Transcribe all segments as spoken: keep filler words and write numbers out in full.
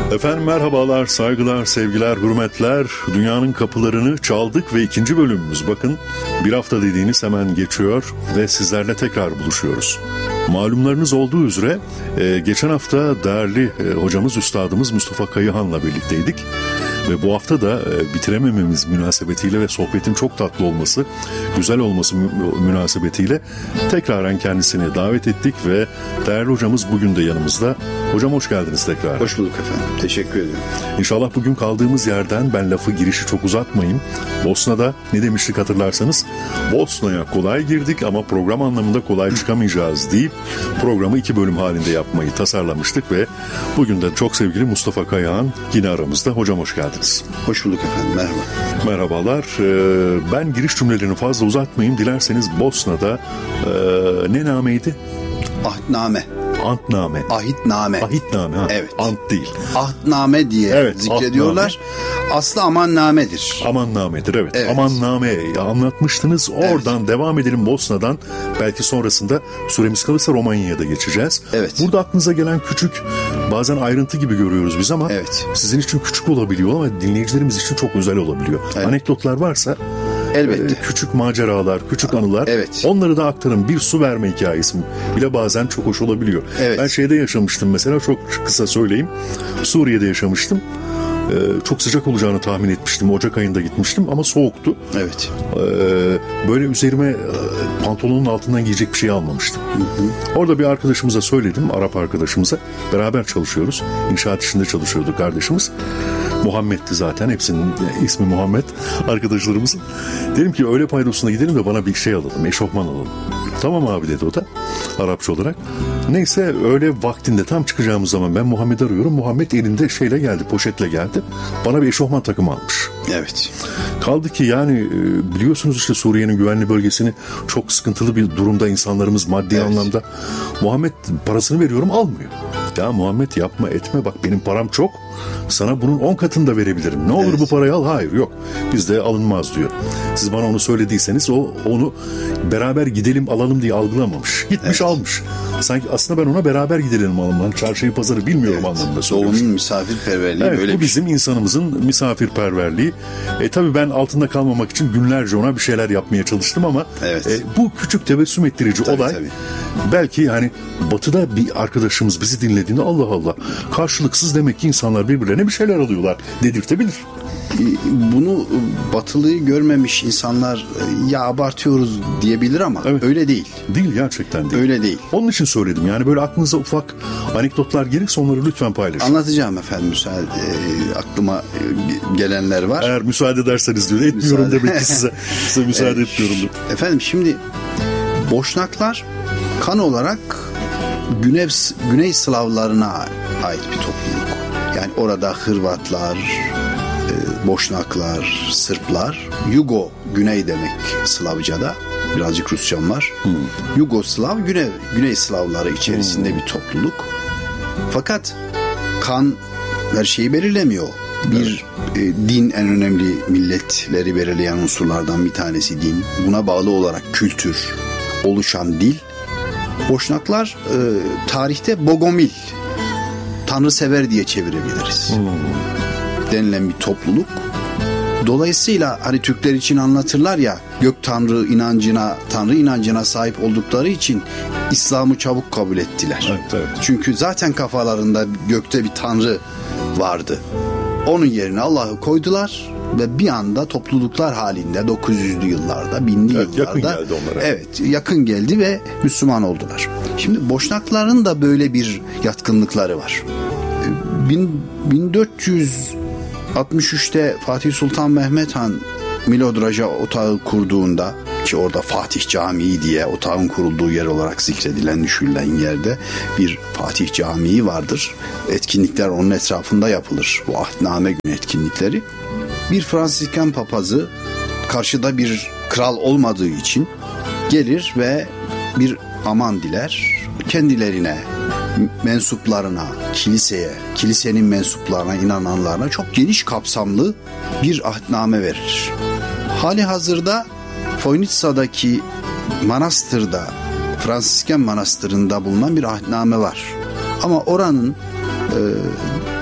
Efendim merhabalar, saygılar, sevgiler, hürmetler. Dünyanın kapılarını çaldık ve ikinci bölümümüz. Bakın bir hafta dediğiniz hemen geçiyor ve sizlerle tekrar buluşuyoruz. Malumlarınız olduğu üzere e, geçen hafta değerli e, hocamız, üstadımız Mustafa Kayıhan'la birlikteydik. Ve bu hafta da e, bitiremememiz münasebetiyle ve sohbetin çok tatlı olması, güzel olması mü- münasebetiyle tekraren kendisini davet ettik ve değerli hocamız bugün de yanımızda. Hocam hoş geldiniz tekrar. Hoş bulduk efendim. Teşekkür ederim. İnşallah bugün kaldığımız yerden, ben lafı girişi çok uzatmayayım. Bosna'da ne demiştik hatırlarsanız? Bosna'ya kolay girdik ama program anlamında kolay çıkamayacağız deyip programı iki bölüm halinde yapmayı tasarlamıştık ve bugün de çok sevgili Mustafa Kayıhan yine aramızda. Hocam hoş geldiniz. Hoş bulduk efendim. Merhaba. Merhabalar. Ee, ben giriş cümlelerini fazla uzatmayayım. Dilerseniz Bosna'da e, ne nameydi? Ahdname. Antname. Ahitname. Ahitname. Ha. Evet. Ant değil. Ahdname diye Evet, zikrediyorlar. Aslı amannamedir. Amannamedir evet. Evet. Amanname anlatmıştınız. Oradan Evet. devam edelim Bosna'dan. Belki sonrasında süremiz kalırsa Romanya'ya da geçeceğiz. Evet. Burada aklınıza gelen küçük, bazen ayrıntı gibi görüyoruz biz ama Evet. sizin için küçük olabiliyor ama dinleyicilerimiz için çok özel olabiliyor. Evet. Anekdotlar varsa Elbette. e, küçük maceralar, küçük anılar. Evet. Onları da aktarın. Bir su verme hikayesi bile bazen çok hoş olabiliyor. Evet. Ben şeyde yaşamıştım mesela, çok kısa söyleyeyim. Suriye'de yaşamıştım. Ee, çok sıcak olacağını tahmin etmiştim. Ocak ayında gitmiştim ama soğuktu. Evet. Ee, böyle üzerime e, pantolonun altından giyecek bir şey almamıştım. Hı hı. Orada bir arkadaşımıza söyledim, Arap arkadaşımıza. Beraber çalışıyoruz. İnşaat işinde çalışıyordu kardeşimiz. Muhammed'ti zaten. Hepsinin ismi Muhammed arkadaşlarımızın. Dedim ki öğle paydosuna gidelim de bana bir şey alalım. Eşofman alalım. Tamam abi dedi o da. Arapça olarak. Neyse öğle vaktinde tam çıkacağımız zaman ben Muhammed'i arıyorum. Muhammed elinde şeyle geldi, poşetle geldi. Bana bir eşofman takımı almış. Evet. Kaldı ki yani biliyorsunuz işte Suriye'nin güvenli bölgesini, çok sıkıntılı bir durumda insanlarımız maddi Evet. anlamda. Muhammed parasını veriyorum, almıyor. Ya Muhammed yapma etme, bak benim param çok. Sana bunun on katını da verebilirim. Ne olur Evet. bu parayı al. Hayır yok. Bizde alınmaz diyor. Siz bana onu söylediyseniz o onu beraber gidelim alalım diye algılamamış. Gitmiş Evet. almış. Sanki aslında ben ona beraber gidelim alalım. Lan çarşıyı pazarı bilmiyorum Evet. anlamında söylemiş. Doğunun misafirperverliği Evet, böyle bu bir bizim insanımızın misafirperverliği. E, tabii ben altında kalmamak için günlerce ona bir şeyler yapmaya çalıştım ama Evet. e, bu küçük tebessüm ettirici Tabii, olay tabii. belki hani batıda bir arkadaşımız bizi dinlediğinde Allah Allah karşılıksız demek ki insanlar birbirlerine bir şeyler alıyorlar dedirtebilir. Bunu batılıyı görmemiş insanlar ya abartıyoruz diyebilir ama Evet. öyle değil. Değil, gerçekten değil. Öyle değil. Onun için söyledim yani, böyle aklınıza ufak anekdotlar gelirse onları lütfen paylaşın. Anlatacağım efendim, müsaade e, aklıma e, gelenler var. Eğer müsaade ederseniz diyor. Etmiyorum Müsaade. demek ki size. Size müsaade etmiyorum. Efendim şimdi Boşnaklar kan olarak Güney, Güney Slavlarına ait bir topluluk. Yani orada Hırvatlar, e, Boşnaklar, Sırplar, Yugo Güney demek Slavca'da. Birazcık Rusçam var. Hmm. Yugoslav, Güney, Güney Slavları içerisinde hmm. bir topluluk. Fakat kan her şeyi belirlemiyor. Bir evet. e, din en önemli milletleri belirleyen unsurlardan bir tanesi din. Buna bağlı olarak kültür, oluşan dil. Boşnaklar e, tarihte Bogomil, tanrısever diye çevirebiliriz. Hmm. Denilen bir topluluk. Dolayısıyla hani Türkler için anlatırlar ya, gök tanrı inancına, tanrı inancına sahip oldukları için İslam'ı çabuk kabul ettiler. Evet, evet. Çünkü zaten kafalarında gökte bir tanrı vardı. Onun yerine Allah'ı koydular ve bir anda topluluklar halinde dokuz yüzlü yıllarda, binli evet, yıllarda yakın geldi onlara. Evet, yakın geldi ve Müslüman oldular. Şimdi Boşnakların da böyle bir yatkınlıkları var. bin dört yüz altmış üçte Fatih Sultan Mehmet Han Milodraja otağı kurduğunda, ki orada Fatih Camii diye otağın kurulduğu yer olarak zikredilen, düşülen yerde bir Fatih Camii vardır. Etkinlikler onun etrafında yapılır. Bu ahdname günü etkinlikleri. Bir Fransiskan papazı karşıda bir kral olmadığı için gelir ve bir aman diler. Kendilerine, mensuplarına, kiliseye, kilisenin mensuplarına, inananlarına çok geniş kapsamlı bir ahdname verir. Hali hazırda Foynitsa'daki manastırda, Fransiskan manastırında bulunan bir ahdname var. Ama oranın e,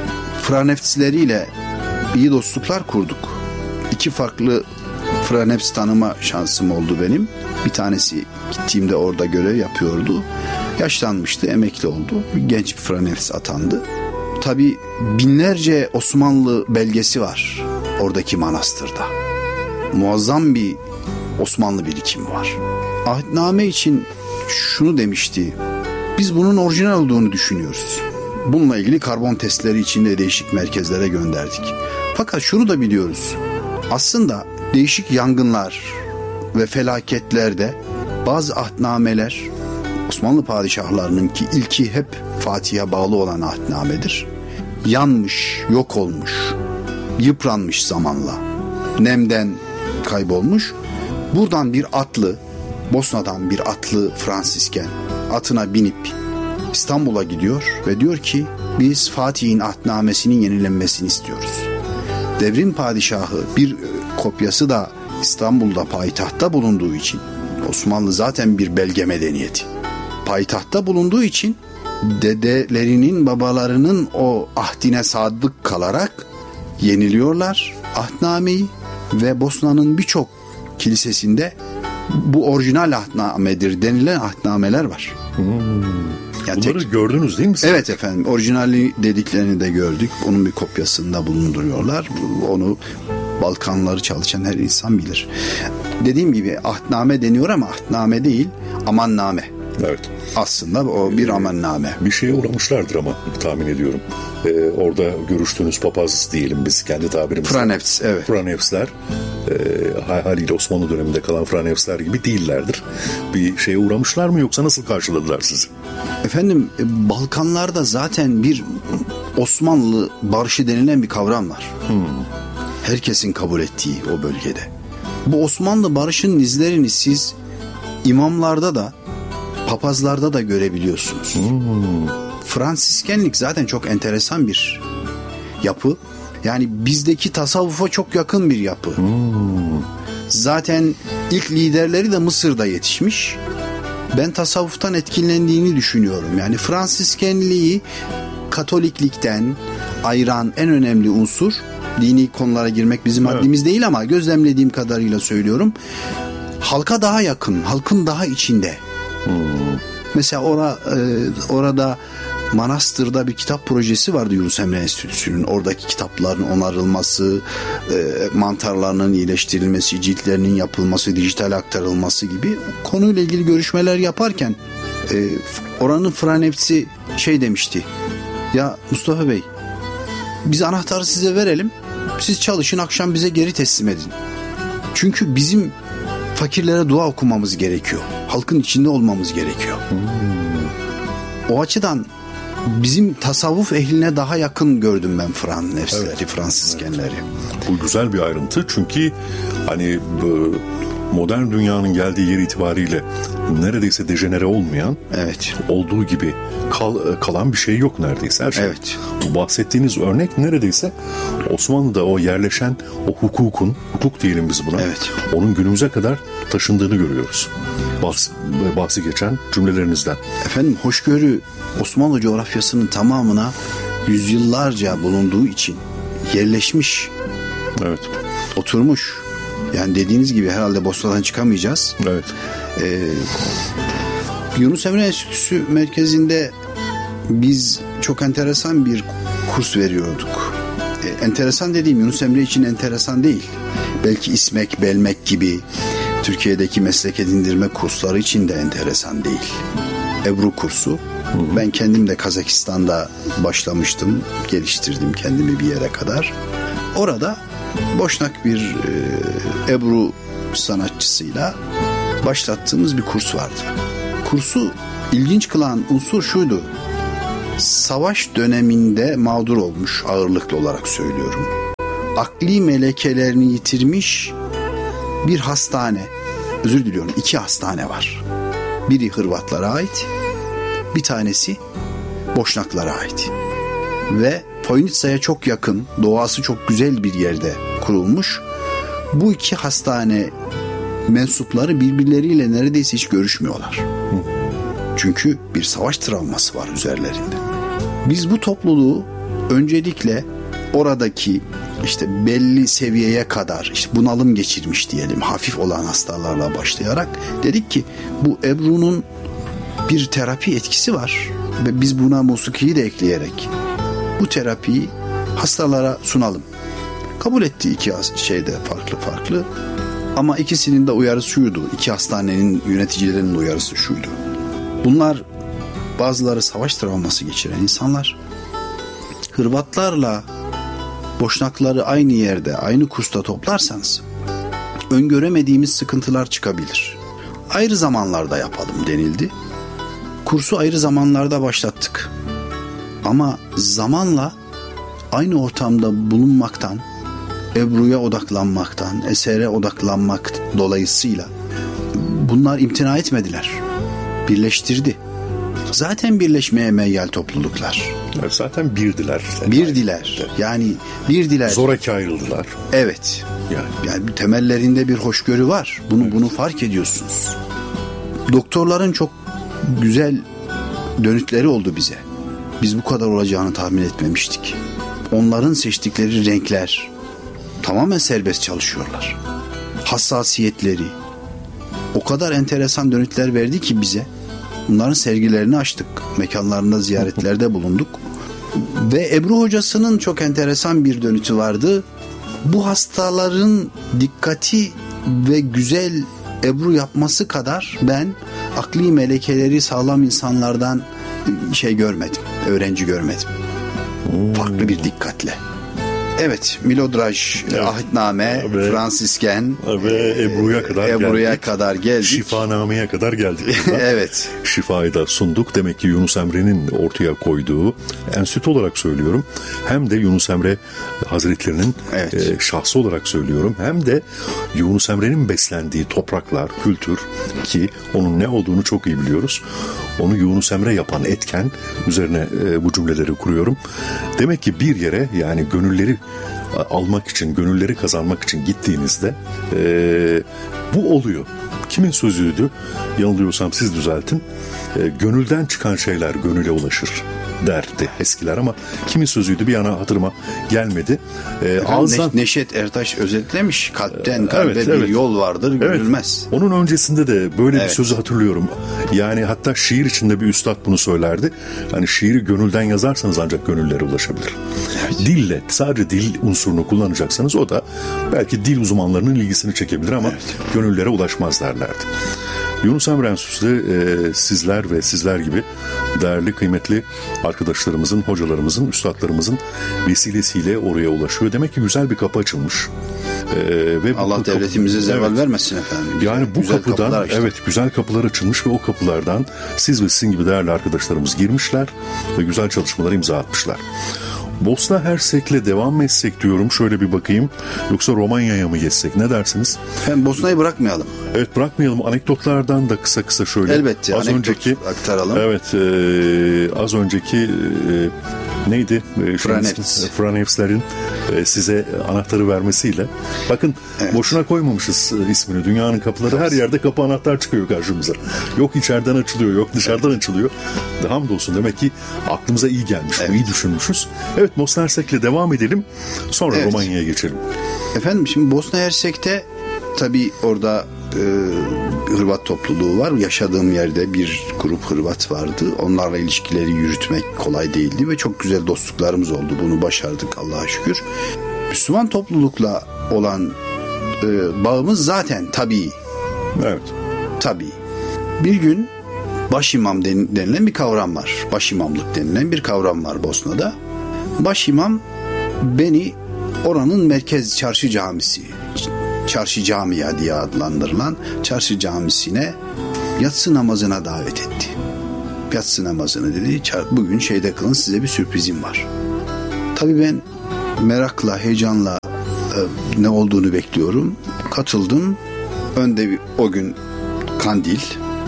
Franefsleriyle iyi dostluklar kurduk. İki farklı Franefs tanıma şansım oldu benim. Bir tanesi gittiğimde orada görev yapıyordu. Yaşlanmıştı, emekli oldu. Genç bir Franefs atandı. Tabii binlerce Osmanlı belgesi var oradaki manastırda. Muazzam bir Osmanlı birikimi var. Ahdname için şunu demişti: biz bunun orijinal olduğunu düşünüyoruz. Bununla ilgili karbon testleri için de değişik merkezlere gönderdik. Fakat şunu da biliyoruz: aslında değişik yangınlar ve felaketlerde bazı ahdnameler, Osmanlı padişahlarının ki ilki hep Fatih'e bağlı olan ahdnamedir, yanmış, yok olmuş, yıpranmış zamanla, nemden kaybolmuş. Buradan bir atlı, Bosna'dan bir atlı Fransisken atına binip İstanbul'a gidiyor ve diyor ki biz Fatih'in ahdnamesinin yenilenmesini istiyoruz. Devrim padişahı bir kopyası da İstanbul'da payitahtta bulunduğu için, Osmanlı zaten bir belge medeniyeti, payitahtta bulunduğu için dedelerinin, babalarının o ahdine sadık kalarak yeniliyorlar ahdnameyi ve Bosna'nın birçok kilisesinde bu orijinal ahdnamedir denilen ahdnameler var. Hmm. Yani bunları tek... gördünüz değil mi siz? Evet efendim, orijinali dediklerini de gördük. Onun bir kopyasını da bulunduruyorlar. Onu Balkanları çalışan her insan bilir. Dediğim gibi ahdname deniyor ama ahdname değil, amanname. Evet. Aslında o bir amanname. Bir şeye uğramışlardır ama tahmin ediyorum. Ee, orada görüştüğünüz papaz diyelim biz kendi tabirimizle. Franefs, evet. Franefsler e, haliyle Osmanlı döneminde kalan Franefsler gibi değillerdir. Bir şeye uğramışlar mı yoksa nasıl karşıladılar sizi? Efendim Balkanlarda zaten bir Osmanlı barışı denilen bir kavram var. Hmm. Herkesin kabul ettiği o bölgede. Bu Osmanlı barışının izlerini siz imamlarda da papazlarda da görebiliyorsunuz. Hmm. Fransiskenlik zaten çok enteresan bir yapı. Yani bizdeki tasavvufa çok yakın bir yapı. Hmm. Zaten ilk liderleri de Mısır'da yetişmiş. Ben tasavvuftan etkilendiğini düşünüyorum. Yani Fransiskenliği Katoliklikten ayıran en önemli unsur, dini konulara girmek bizim evet. haddimiz değil ama gözlemlediğim kadarıyla söylüyorum, halka daha yakın, halkın daha içinde. Hmm. Mesela ora, e, orada Manastır'da bir kitap projesi vardı Yunus Emre Enstitüsü'nün. Oradaki kitapların onarılması, e, mantarlarının iyileştirilmesi, ciltlerinin yapılması, dijital aktarılması gibi konuyla ilgili görüşmeler yaparken e, oranın Franefsi şey demişti: ya Mustafa Bey, biz anahtarı size verelim, siz çalışın, akşam bize geri teslim edin. Çünkü bizim fakirlere dua okumamız gerekiyor. Halkın içinde olmamız gerekiyor. Hmm. O açıdan bizim tasavvuf ehline daha yakın gördüm ben Franefsleri, evet. Fransiskenleri. Evet. Bu güzel bir ayrıntı çünkü hani bu modern dünyanın geldiği yer itibariyle neredeyse dejenere olmayan, evet, olduğu gibi kal, kalan bir şey yok neredeyse her şey. Evet. Bu bahsettiğiniz örnek neredeyse Osmanlı'da o yerleşen o hukukun, hukuk diyelim biz buna, evet, onun günümüze kadar taşındığını görüyoruz. Bahs, bahsi geçen cümlelerinizden. Efendim hoşgörü Osmanlı coğrafyasının tamamına yüzyıllarca bulunduğu için yerleşmiş. Evet. Oturmuş. Yani dediğiniz gibi herhalde Bosna'dan çıkamayacağız. Evet. Ee, Yunus Emre Enstitüsü merkezinde biz çok enteresan bir kurs veriyorduk. Ee, enteresan dediğim Yunus Emre için enteresan değil. Belki İSMEK, BELMEK gibi Türkiye'deki meslek edindirme kursları için de enteresan değil. Ebru kursu. Hı hı. Ben kendim de Kazakistan'da başlamıştım. Geliştirdim kendimi bir yere kadar. Orada Boşnak bir e, Ebru sanatçısıyla başlattığımız bir kurs vardı. Kursu ilginç kılan unsur şuydu: savaş döneminde mağdur olmuş, ağırlıklı olarak söylüyorum, akli melekelerini yitirmiş bir hastane, özür diliyorum iki hastane var. Biri Hırvatlara ait, bir tanesi Boşnaklara ait. Ve Poynitsa'ya çok yakın, doğası çok güzel bir yerde kurulmuş. Bu iki hastane mensupları birbirleriyle neredeyse hiç görüşmüyorlar. Çünkü bir savaş travması var üzerlerinde. Biz bu topluluğu öncelikle oradaki işte belli seviyeye kadar işte bunalım geçirmiş diyelim, hafif olan hastalarla başlayarak dedik ki bu Ebru'nun bir terapi etkisi var ve biz buna musikiyi de ekleyerek bu terapiyi hastalara sunalım. Kabul etti iki şeyde farklı farklı ama ikisinin de uyarısı şuydu, iki hastanenin yöneticilerinin uyarısı şuydu: bunlar bazıları savaş travması geçiren insanlar, Hırvatlarla Boşnakları aynı yerde, aynı kursta toplarsanız öngöremediğimiz sıkıntılar çıkabilir. Ayrı zamanlarda yapalım denildi. Kursu ayrı zamanlarda başlattık. Ama zamanla aynı ortamda bulunmaktan, Ebru'ya odaklanmaktan, esere odaklanmak dolayısıyla bunlar imtina etmediler. Birleştirdi. Zaten birleşmeye meyyal topluluklar. Evet, zaten birdiler. Birdiler. Yani birdiler. Zoraki ayrıldılar. Evet. Yani, yani temellerinde bir hoşgörü var. Bunu evet. bunu fark ediyorsunuz. Doktorların çok güzel dönütleri oldu bize. Biz bu kadar olacağını tahmin etmemiştik. Onların seçtikleri renkler tamamen serbest çalışıyorlar. Hassasiyetleri o kadar enteresan dönütler verdi ki bize. Bunların sergilerini açtık. Mekanlarında ziyaretlerde bulunduk. Ve Ebru hocasının çok enteresan bir dönütü vardı. Bu hastaların dikkati ve güzel Ebru yapması kadar ben akli melekeleri sağlam insanlardan şey görmedim. Öğrenci görmedim. Farklı bir dikkatle. Evet, Milodraj, evet. Ahitname, ve, Fransisken ve Ebru'ya kadar Ebru'ya geldik. kadar geldik. Şifanameye kadar geldik. Evet. Şifayı da sunduk. Demek ki Yunus Emre'nin ortaya koyduğu, enstitü olarak söylüyorum, hem de Yunus Emre Hazretlerinin evet. e, şahsı olarak söylüyorum, hem de Yunus Emre'nin beslendiği topraklar, kültür, ki onun ne olduğunu çok iyi biliyoruz. Onu Yunus Emre yapan etken üzerine e, bu cümleleri kuruyorum. Demek ki bir yere, yani gönülleri almak için, gönülleri kazanmak için gittiğinizde e, bu oluyor. Kimin sözüydü? Yanılıyorsam siz düzeltin. E, gönülden çıkan şeyler gönüle ulaşır derdi eskiler, ama kimin sözüydü bir yana hatırıma gelmedi. Ee, ağızdan... Neşet Ertaş özetlemiş. Kalpten kalbe evet, bir evet. yol vardır, görülmez. Evet. Onun öncesinde de böyle evet. bir sözü hatırlıyorum. Yani hatta şiir içinde bir üstad bunu söylerdi. Hani şiiri gönülden yazarsanız ancak gönüllere ulaşabilir. Evet. Dille, sadece dil unsurunu kullanacaksanız o da belki dil uzmanlarının ilgisini çekebilir ama evet. gönüllere ulaşmaz derlerdi. Yunus Emre Enstitüsü'de e, sizler ve sizler gibi değerli, kıymetli arkadaşlarımızın, hocalarımızın, üstadlarımızın vesilesiyle oraya ulaşıyor. Demek ki güzel bir kapı açılmış. Ee, ve Allah kapı, devletimize zeval evet, vermesin efendim. Yani bu güzel kapıdan, evet, güzel kapılar açılmış ve o kapılardan siz ve sizin gibi değerli arkadaşlarımız girmişler ve güzel çalışmalar imza atmışlar. Bosna Hersek'le devam mı etsek diyorum. Şöyle bir bakayım. Yoksa Romanya'ya mı geçsek? Ne dersiniz? Hem Bosna'yı bırakmayalım. Evet, bırakmayalım. Anekdotlardan da kısa kısa şöyle. Elbette. Az önceki aktaralım. Evet. E, az önceki e, neydi? Franevs. Franevs'lerin e, size anahtarı vermesiyle. Bakın evet. boşuna koymamışız ismini. Dünyanın kapıları, evet. her yerde kapı anahtar çıkıyor karşımıza. Yok içeriden açılıyor, yok dışarıdan evet. açılıyor. Hamdolsun, demek ki aklımıza iyi gelmiş. Evet. iyi düşünmüşüz. Evet, Bosna Hersek'le devam edelim. Sonra evet. Romanya'ya geçelim. Efendim, şimdi Bosna Hersek'te tabii orada e, Hırvat topluluğu var. Yaşadığım yerde bir grup Hırvat vardı. Onlarla ilişkileri yürütmek kolay değildi ve çok güzel dostluklarımız oldu. Bunu başardık Allah'a şükür. Müslüman toplulukla olan e, bağımız zaten tabii. Evet. Tabii. Bir gün başimam denilen bir kavram var. Başimamlık denilen bir kavram var Bosna'da. Başimam beni oranın merkez çarşı camisi, çarşı camia diye adlandırılan çarşı camisine yatsı namazına davet etti. Yatsı namazını dedi, bugün şeyde kılın, size bir sürprizim var. Tabii ben merakla, heyecanla e, ne olduğunu bekliyorum. Katıldım. Önde bir, o gün Kandil,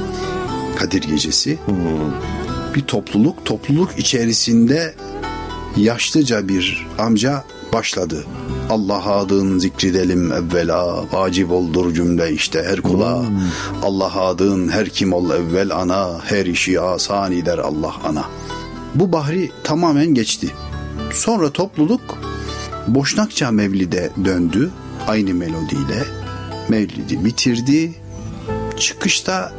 Kadir Gecesi. Hmm. Bir topluluk, topluluk içerisinde yaşlıca bir amca başladı. Allah adın zikredelim evvela, vacip oldur cümle işte her kula. Hmm. Allah adın her kim ol evvel ana, her işi asan eder Allah ana. Bu bahri tamamen geçti. Sonra topluluk Boşnakça Mevlid'e döndü aynı melodiyle. Mevlid'i bitirdi. Çıkışta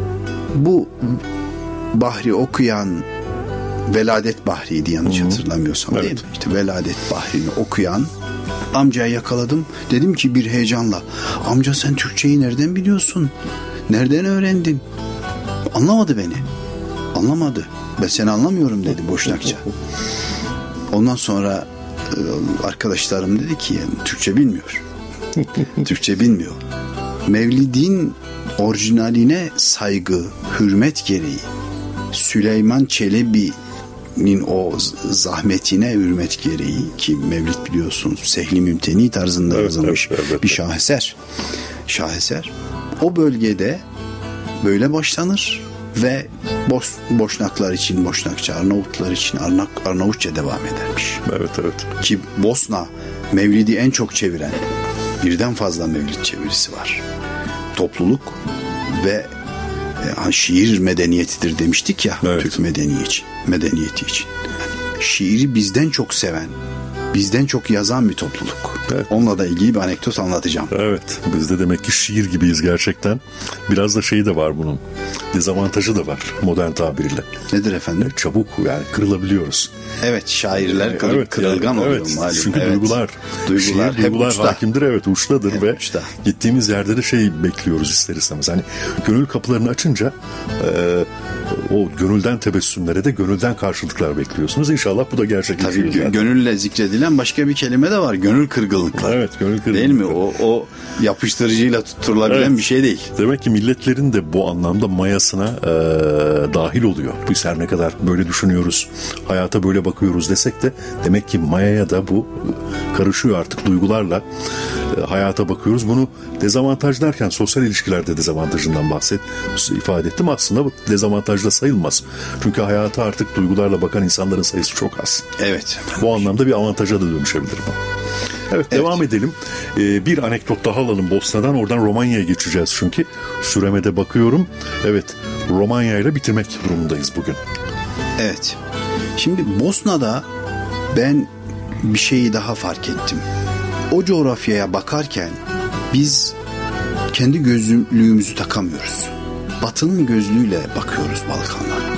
bu Bahri okuyan, Veladet Bahri'ydi yanlış Hı-hı. hatırlamıyorsam evet. değil mi? İşte Veladet Bahri'ni okuyan amcayı yakaladım. Dedim ki bir heyecanla, amca sen Türkçeyi nereden biliyorsun? Nereden öğrendin? Anlamadı beni. Anlamadı. Ben seni anlamıyorum dedi Boşnakça. Ondan sonra arkadaşlarım dedi ki yani, Türkçe bilmiyor. Türkçe bilmiyor. Mevlid'in orijinaline saygı, hürmet gereği Süleyman Çelebi'nin o zahmetine hürmet gereği ki Mevlid biliyorsunuz Sehli Mümteni tarzında evet, yazılmış evet, evet, bir şaheser. Şaheser. O bölgede böyle başlanır ve Boş, Boşnaklar için Boşnakça, Arnavutlar için Arnak, Arnavutça devam edermiş. Evet evet. Ki Bosna Mevlid'i en çok çeviren birden fazla Mevlid çevirisi var. Topluluk ve yani şiir medeniyetidir demiştik ya evet. Türk medeniyeti için, medeniyeti için. Yani şiiri bizden çok seven, bizden çok yazan bir topluluk. Evet. Onunla da ilgili bir anekdot anlatacağım. Evet, biz de demek ki şiir gibiyiz gerçekten. Biraz da şeyi de var bunun. Dezavantajı da var modern tabiriyle. Nedir efendim? Çabuk yani kırılabiliyoruz. Evet, şairler kırıl, evet, kırılgan yani, oluyor evet, malum. Çünkü evet. duygular, duygular, şiir, duygular uçta. hakimdir, evet uçtadır hep ve uçta. Gittiğimiz yerde de şey bekliyoruz ister istemez. Hani gönül kapılarını açınca e, o gönülden tebessümlere de gönülden karşılıklar bekliyorsunuz. İnşallah bu da gerçekleşiyor. Tabii gönülle zikredilen başka bir kelime de var. Gönül kırgınlıkları. Evet, gönül kırgınlıkları. Değil mi? O, o yapıştırıcıyla tutturulabilen evet. bir şey değil. Demek ki milletlerin de bu anlamda mayasına e, dahil oluyor. Biz her ne kadar böyle düşünüyoruz, hayata böyle bakıyoruz desek de demek ki mayaya da bu karışıyor artık duygularla e, hayata bakıyoruz. Bunu dezavantaj derken sosyal ilişkilerde dezavantajından bahset, ifade ettim. Aslında bu dezavantajla sayılmaz. Çünkü hayata artık duygularla bakan insanların sayısı çok az. Evet. Bu anlamda bir avantaja da dönüşebilir bu. Evet, evet devam edelim. Ee, bir anekdot daha alalım Bosna'dan. Oradan Romanya'ya geçeceğiz çünkü. Süreme de bakıyorum. Evet, Romanya ile bitirmek durumundayız bugün. Evet. Şimdi Bosna'da ben bir şeyi daha fark ettim. O coğrafyaya bakarken biz kendi gözlüğümüzü takamıyoruz. Batı'nın gözlüğüyle bakıyoruz Balkanlara.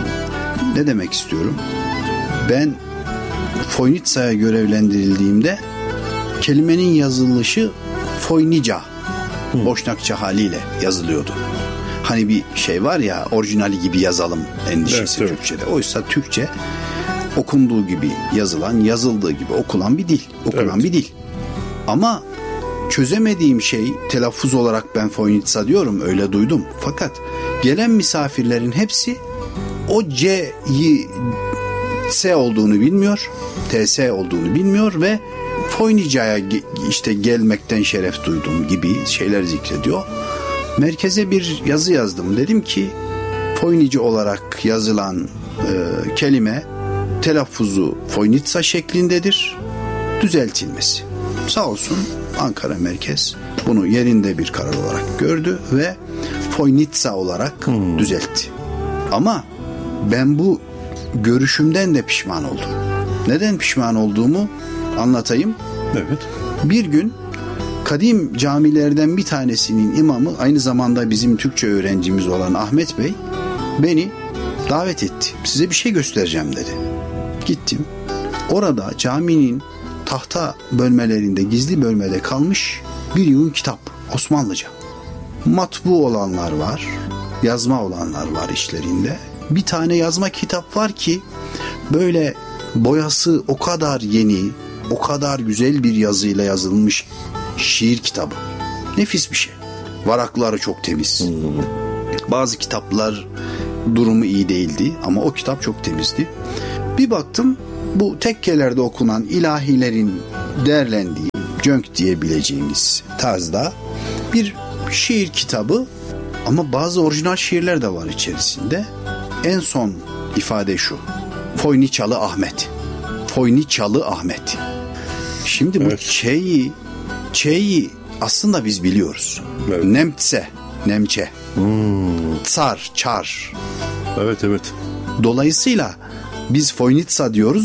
Hmm. Ne demek istiyorum? Ben Foynica'ya görevlendirildiğimde kelimenin yazılışı Foynica, hmm. Boşnakça haliyle yazılıyordu. Hani bir şey var ya, orijinali gibi yazalım endişesi evet, Türkçe'de. Evet. Oysa Türkçe okunduğu gibi yazılan, yazıldığı gibi okulan bir dil. Okunan evet. bir dil. Ama çözemediğim şey, telaffuz olarak ben Foynica diyorum, öyle duydum. Fakat gelen misafirlerin hepsi o C'yi S olduğunu bilmiyor, T S olduğunu bilmiyor ve Foynica'ya işte gelmekten şeref duydum gibi şeyler zikrediyor. Merkeze bir yazı yazdım. Dedim ki Foynici olarak yazılan e, kelime telaffuzu Foynica şeklindedir. Düzeltilmesi. Sağ olsun Ankara merkez bunu yerinde bir karar olarak gördü ve Foynica olarak hmm. düzeltti. Ama ben bu görüşümden de pişman oldum. Neden pişman olduğumu anlatayım. Evet. Bir gün kadim camilerden bir tanesinin imamı, aynı zamanda bizim Türkçe öğrencimiz olan Ahmet Bey beni davet etti. Size bir şey göstereceğim dedi. Gittim. Orada caminin tahta bölmelerinde, gizli bölmede kalmış bir yığın kitap, Osmanlıca. Matbu olanlar var, yazma olanlar var içlerinde. Bir tane yazma kitap var ki böyle boyası o kadar yeni, o kadar güzel bir yazıyla yazılmış şiir kitabı. Nefis bir şey. Varakları çok temiz. Hmm. Bazı kitaplar durumu iyi değildi ama o kitap çok temizdi. Bir baktım, bu tekkelerde okunan ilahilerin derlendiği, cönk diyebileceğimiz tarzda bir şiir kitabı ama bazı orijinal şiirler de var içerisinde. En son ifade şu: Foyniçalı Ahmet. Foyniçalı Ahmet. Şimdi bu evet. Ç'yi Ç'yi aslında biz biliyoruz. Evet. Nemtse, Nemçe. Hmm. Tsar, Çar. Evet evet. Dolayısıyla biz Foynica diyoruz